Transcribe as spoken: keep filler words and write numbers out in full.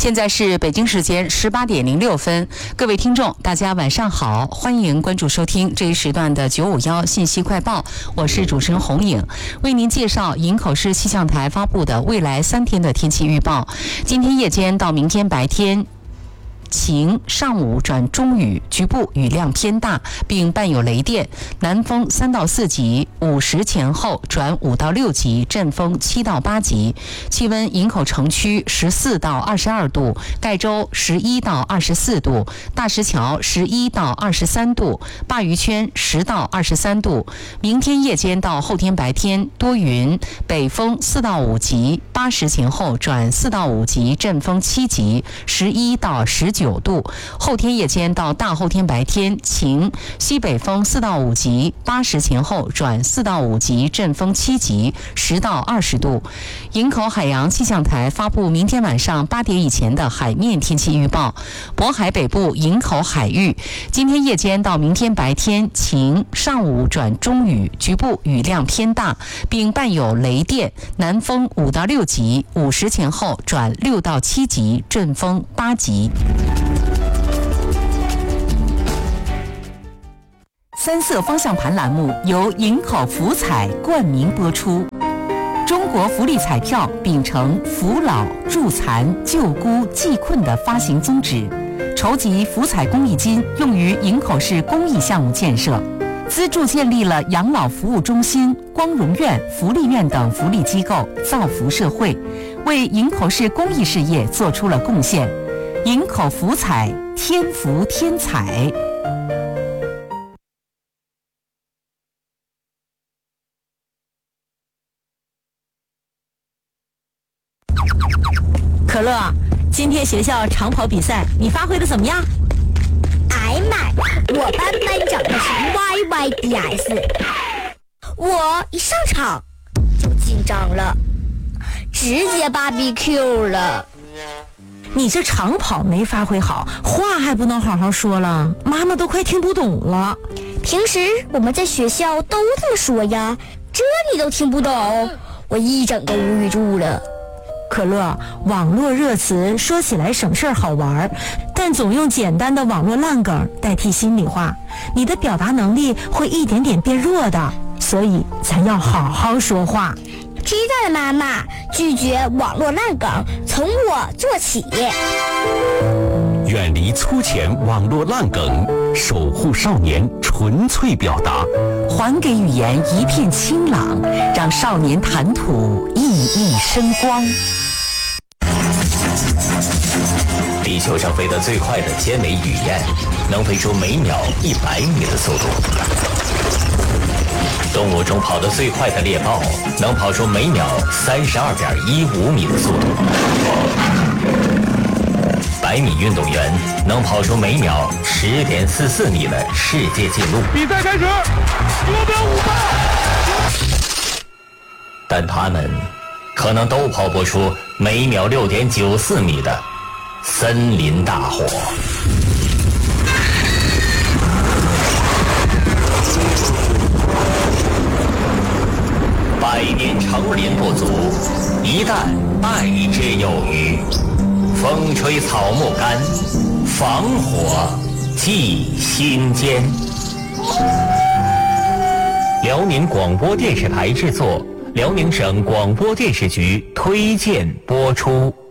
现在是北京时间十八点零六分，各位听众，大家晚上好，欢迎关注收听这一时段的九五一信息快报，我是主持人洪颖，为您介绍营口市气象台发布的未来三天的天气预报。今天夜间到明天白天晴，上午转中雨，局部雨量偏大，并伴有雷电，南风三到四级，午时前后转五到六级，阵风七到八级。气温：营口城区十四到二十二度，盖州十一到二十四度，大石桥十一到二十三度，鲅鱼圈十到二十三度。明天夜间到后天白天多云，北风四到五级，八时前后转四到五级，阵风七级，十一到十九度。后天夜间到大后天白天晴，西北风四到五级，八时前后转四到五级，阵风七级，十到二十度。营口海洋气象台发布明天晚上八点以前的海面天气预报。渤海北部营口海域，今天夜间到明天白天晴，上午转中雨，局部雨量偏大，并伴有雷电，南风五到六级，午时前后转六到七级，阵风八级。三色方向盘栏目由营口福彩冠名播出。中国福利彩票秉承扶老助残救孤济困的发行宗旨，筹集福彩公益金用于营口市公益项目建设，资助建立了养老服务中心、光荣院、福利院等福利机构，造福社会，为营口市公益事业做出了贡献。营口福彩，天福天彩。 可乐，今天学校长跑比赛你发挥的怎么样？ 哎妈，我班班长的是 Y Y D S， 我一上场就紧张了，直接 B B Q 了。 你这长跑没发挥好，话还不能好好说了，妈妈都快听不懂了。 平时我们在学校都这么说呀，这你都听不懂，我一整个无语住了。 可乐，网络热词说起来省事儿好玩，但总用简单的网络烂梗代替心里话，你的表达能力会一点点变弱的，所以咱要好好说话。 知道了，妈妈，拒绝网络烂梗，从我做起。 远离粗浅网络烂梗，守护少年纯粹表达， 还给语言一片清朗，让少年谈吐熠熠生光。 地球上飞得最快的尖尾雨燕，能飞出每秒一百米的速度。动物中跑得最快的猎豹，能跑出每秒三十二点一五米的速度。百米运动员能跑出每秒十点四四米的世界纪录。 比赛开始，目标五倍。 但他们可能都跑不出每秒六点九四米的森林大火。百年成林不足，一旦爱之有余。风吹草木干，防火祭心间。辽宁广播电视台制作，辽宁省广播电视局推荐播出。